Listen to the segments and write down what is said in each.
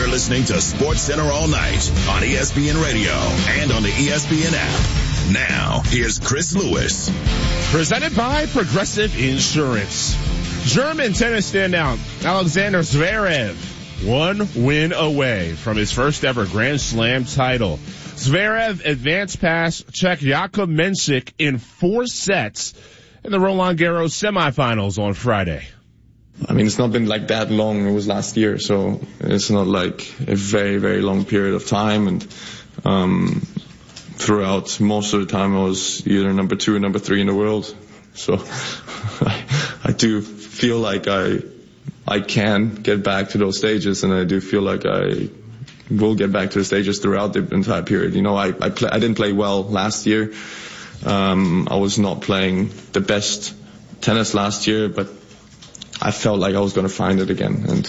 listening to SportsCenter All Night on ESPN Radio and on the ESPN app. Now, here's Chris Lewis. Presented by Progressive Insurance. German tennis standout Alexander Zverev, 1 win away from his first ever Grand Slam title. Zverev advanced past Czech Jakub Mensik in 4 sets in the Roland Garros semifinals on Friday. I mean, it's not been like that long. It was last year, so it's not like a very, very long period of time. And throughout most of the time, I was either number 2 or number 3 in the world. So I do feel like I can get back to those stages, and I do feel like I will get back to the stages throughout the entire period. You know, I didn't play well last year. I was not playing the best tennis last year, but I felt like I was going to find it again. And,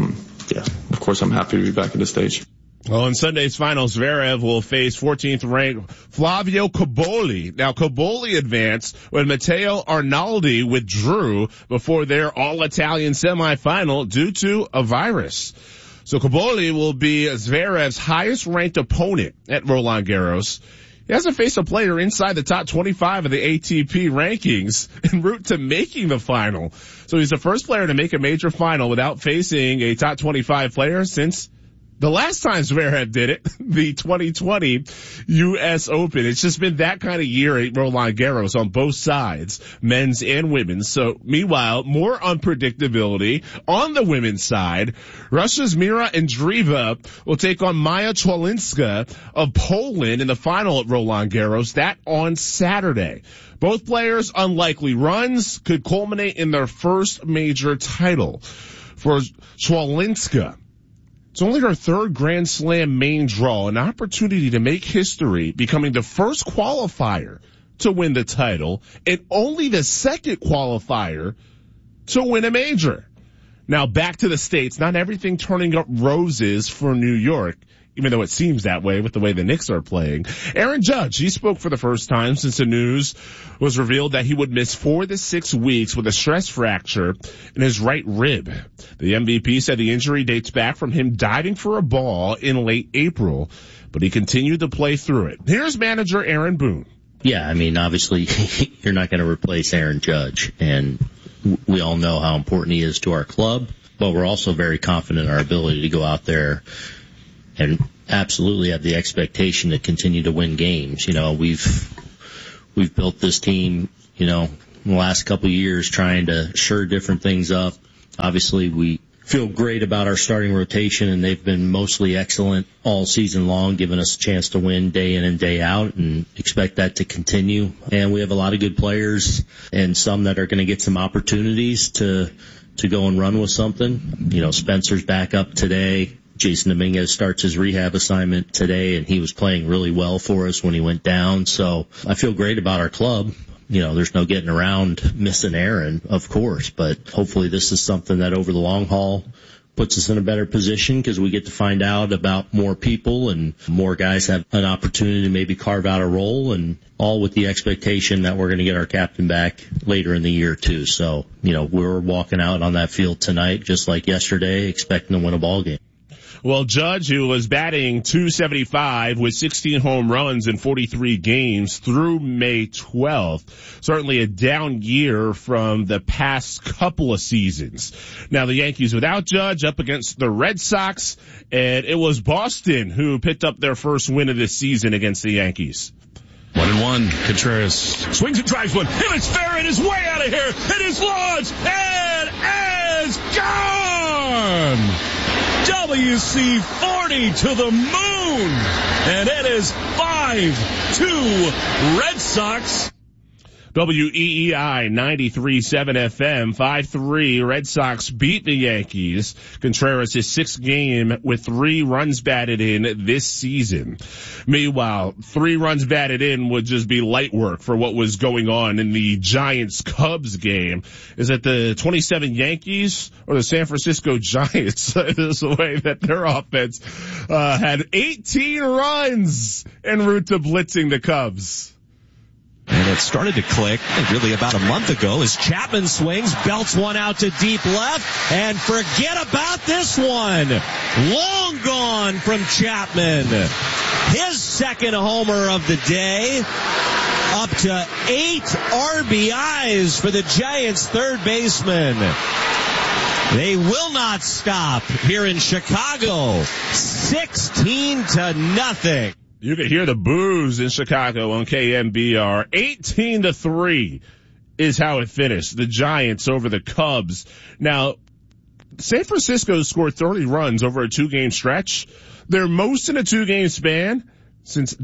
of course, I'm happy to be back at the stage. Well, in Sunday's finals, Zverev will face 14th ranked Flavio Cobolli. Now, Cobolli advanced when Matteo Arnaldi withdrew before their all-Italian semifinal due to a virus. So Cobolli will be Zverev's highest ranked opponent at Roland Garros. He hasn't faced a player inside the top 25 of the ATP rankings en route to making the final. So he's the first player to make a major final without facing a top 25 player since the last time Zverev did it, the 2020 U.S. Open. It's just been that kind of year at Roland Garros on both sides, men's and women's. So meanwhile, more unpredictability on the women's side. Russia's Mira Andreeva will take on Maja Czwalinska of Poland in the final at Roland Garros. That on Saturday. Both players' unlikely runs could culminate in their first major title. For Czwalinska, it's only her 3rd Grand Slam main draw, an opportunity to make history, becoming the first qualifier to win the title and only the 2nd qualifier to win a major. Now back to the States, not everything turning up roses for New York, even though it seems that way with the way the Knicks are playing. Aaron Judge, he spoke for the first time since the news was revealed that he would miss 4 to 6 weeks with a stress fracture in his right rib. The MVP said the injury dates back from him diving for a ball in late April, but he continued to play through it. Here's manager Aaron Boone. Yeah, I mean, obviously you're not going to replace Aaron Judge, and we all know how important he is to our club, but we're also very confident in our ability to go out there and absolutely have the expectation to continue to win games. You know, we've built this team, you know, in the last couple of years trying to shore different things up. Obviously, we feel great about our starting rotation, and they've been mostly excellent all season long, giving us a chance to win day in and day out, and expect that to continue. And we have a lot of good players and some that are going to get some opportunities to go and run with something. You know, Spencer's back up today. Jason Dominguez starts his rehab assignment today, and he was playing really well for us when he went down. So I feel great about our club. You know, there's no getting around missing Aaron, of course, but hopefully this is something that over the long haul puts us in a better position because we get to find out about more people and more guys have an opportunity to maybe carve out a role, and all with the expectation that we're going to get our captain back later in the year too. So, you know, we're walking out on that field tonight just like yesterday, expecting to win a ball game. Well, Judge, who was batting .275 with 16 home runs in 43 games through May 12th, certainly a down year from the past couple of seasons. Now, the Yankees without Judge up against the Red Sox, and it was Boston who picked up their first win of this season against the Yankees. 1-1. Contreras swings and drives one. And it's fair. It is way out of here. It is launched. It is gone. WC-40 to the moon. And it is 5-2 Red Sox. WEEI 93.7 FM, 5-3. Red Sox beat the Yankees. Contreras, his 6th game with 3 runs batted in this season. Meanwhile, 3 runs batted in would just be light work for what was going on in the Giants-Cubs game. Is it the 27 Yankees or the San Francisco Giants? Is the way that their offense had 18 runs en route to blitzing the Cubs. And it started to click really about a month ago as Chapman swings, belts one out to deep left, and forget about this one. Long gone from Chapman. His second homer of the day. Up to 8 RBIs for the Giants' third baseman. They will not stop here in Chicago. 16-0. You can hear the boos in Chicago on KMBR. 18-3 is how it finished. The Giants over the Cubs. Now, San Francisco scored 30 runs over a 2-game stretch. Their most in a 2-game span since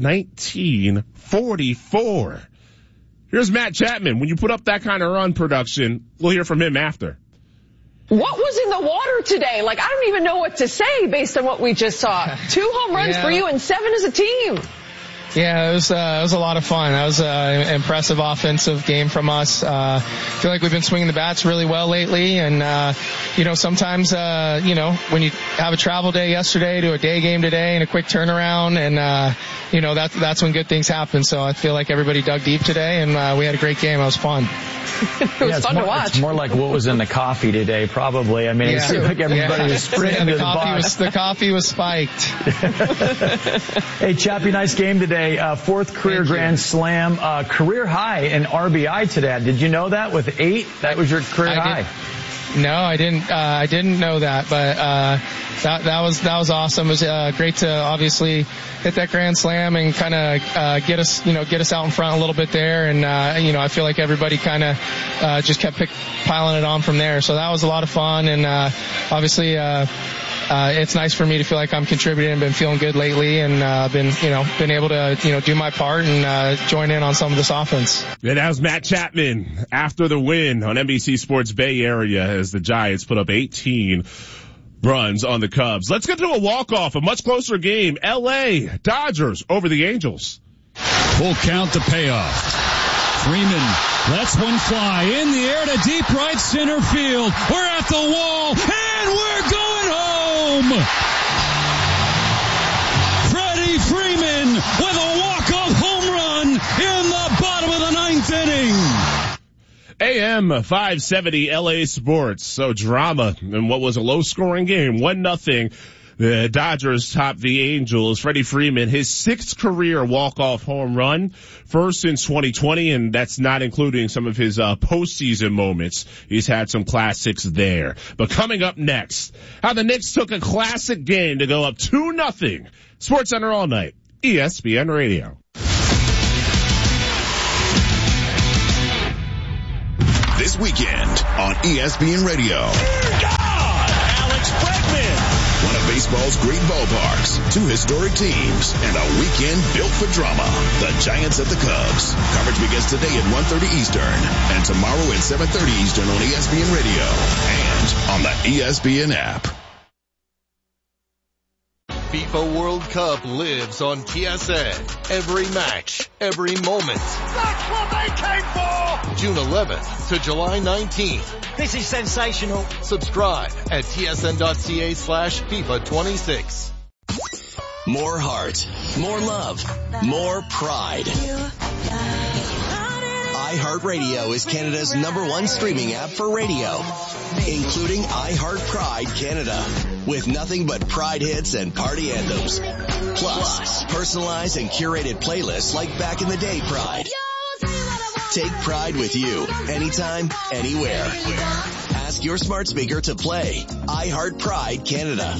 1944. Here's Matt Chapman. When you put up that kind of run production, we'll hear from him after. What was in the water today? I don't even know what to say based on what we just saw. 2 home runs for you and 7 as a team. Yeah, it was a lot of fun. That was an impressive offensive game from us. I feel like we've been swinging the bats really well lately, and sometimes when you have a travel day yesterday to a day game today and a quick turnaround, and that's when good things happen. So I feel like everybody dug deep today, and we had a great game. It was fun. It was fun to watch. It's more like what was in the coffee today, probably. I mean, it seemed like everybody was sprinting to the box. The coffee was spiked. Hey, Chappie, nice game today. 4th career grand slam, career high in RBI today. Did you know that with 8? That was your career high. No, I didn't. I didn't know that, but that was awesome. It was great to obviously hit that grand slam and kind of get us out in front a little bit there. And I feel like everybody kind of just kept piling it on from there. So that was a lot of fun. And obviously, it's nice for me to feel like I'm contributing and been feeling good lately, and been able to do my part and join in on some of this offense. And that was Matt Chapman after the win on NBC Sports Bay Area as the Giants put up 18 runs on the Cubs. Let's get to a walk-off, a much closer game. LA Dodgers over the Angels. Full count to payoff. Freeman lets one fly in the air to deep right center field. We're at the wall, and we're going home. Freddie Freeman with a walk-off home run in the bottom of the 9th inning. AM 570 LA Sports. So drama in what was a low-scoring game. 1-0. The Dodgers topped the Angels. Freddie Freeman, his 6th career walk-off home run, first since 2020, and that's not including some of his postseason moments. He's had some classics there. But coming up next, how the Knicks took a classic game to go up 2-0. Sports Center all night. ESPN Radio. This weekend on ESPN Radio. Alex Bregman. One of baseball's great ballparks, 2 historic teams, and a weekend built for drama. The Giants at the Cubs. Coverage begins today at 1:30 Eastern and tomorrow at 7:30 Eastern on ESPN Radio and on the ESPN app. FIFA World Cup lives on TSN. Every match, every moment. That's what they came for! June 11th to July 19th. This is sensational. Subscribe at tsn.ca/FIFA26. More heart, more love, more pride. iHeartRadio is Canada's #1 streaming app for radio, including iHeart Pride Canada, with nothing but Pride hits and party anthems. Plus, personalized and curated playlists like Back in the Day Pride. Take Pride with you, anytime, anywhere. Ask your smart speaker to play iHeart Pride Canada.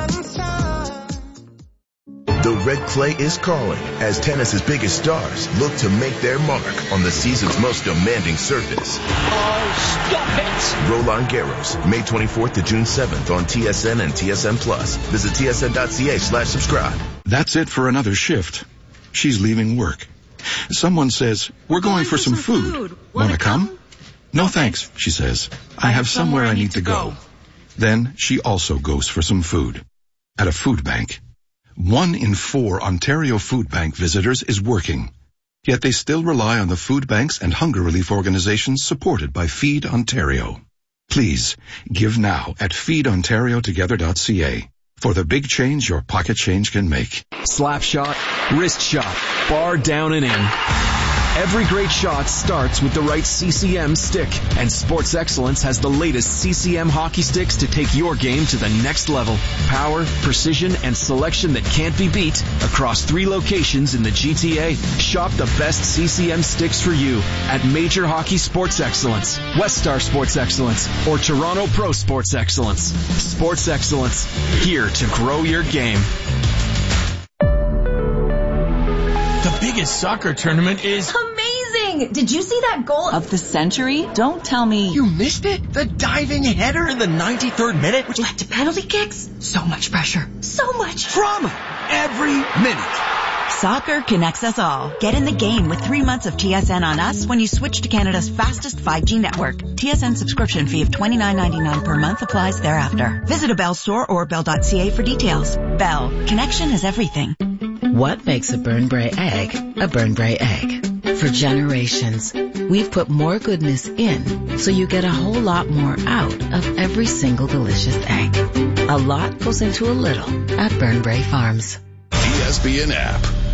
The red clay is calling as tennis's biggest stars look to make their mark on the season's most demanding surface. Oh, stop it! Roland Garros, May 24th to June 7th on TSN and TSN Plus. Visit tsn.ca/subscribe. That's it for another shift. She's leaving work. Someone says, "We're going for some food. Wanna come?" "No thanks," she says. "I have somewhere I need to go." Then she also goes for some food. At a food bank. 1 in 4 Ontario Food Bank visitors is working. Yet they still rely on the food banks and hunger relief organizations supported by Feed Ontario. Please, give now at feedontariotogether.ca for the big change your pocket change can make. Slap shot, wrist shot, bar down and in. Every great shot starts with the right CCM stick, and Sports Excellence has the latest CCM hockey sticks to take your game to the next level. Power, precision, and selection that can't be beat across 3 locations in the GTA. Shop the best CCM sticks for you at Major Hockey Sports Excellence, West Star Sports Excellence, or Toronto Pro Sports Excellence. Sports Excellence, here to grow your game. The biggest soccer tournament is amazing! Did you see that goal of the century? Don't tell me you missed it. The diving header in the 93rd minute, which led to penalty kicks. So much pressure. So much drama every minute. Soccer connects us all. Get in the game with 3 months of TSN on us when you switch to Canada's fastest 5G network. TSN subscription fee of $29.99 per month applies thereafter. Visit a Bell store or bell.ca for details. Bell. Connection is everything. What makes a Burnbrae egg a Burnbrae egg? For generations, we've put more goodness in so you get a whole lot more out of every single delicious egg. A lot goes into a little at Burnbrae Farms. ESPN app.